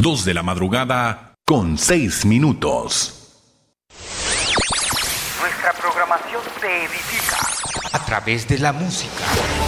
2 de la madrugada con 6 minutos. Nuestra programación se edifica a través de la música.